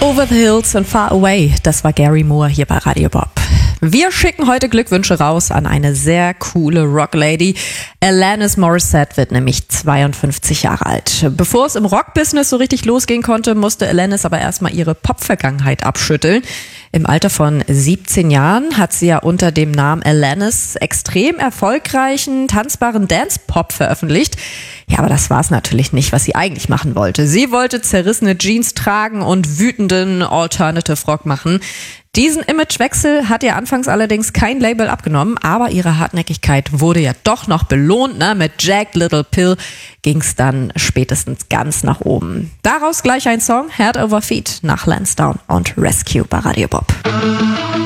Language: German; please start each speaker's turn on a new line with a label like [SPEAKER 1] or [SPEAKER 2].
[SPEAKER 1] Over the Hills and Far Away, das war Gary Moore hier bei Radio Bob. Wir schicken heute Glückwünsche raus an eine sehr coole Rocklady. Alanis Morissette wird nämlich 52 Jahre alt. Bevor es im Rockbusiness so richtig losgehen konnte, musste Alanis aber erstmal ihre Pop-Vergangenheit abschütteln. Im Alter von 17 Jahren hat sie ja unter dem Namen Alanis extrem erfolgreichen, tanzbaren Dance-Pop veröffentlicht. Ja, aber das war es natürlich nicht, was sie eigentlich machen wollte. Sie wollte zerrissene Jeans tragen und wütenden Alternative Rock machen. Diesen Imagewechsel hat ihr anfangs allerdings kein Label abgenommen, aber ihre Hartnäckigkeit wurde ja doch noch belohnt. Mit Jagged Little Pill ging's dann spätestens ganz nach oben. Daraus gleich ein Song, Head Over Feet nach Lansdowne und Rescue bei Radio Bob.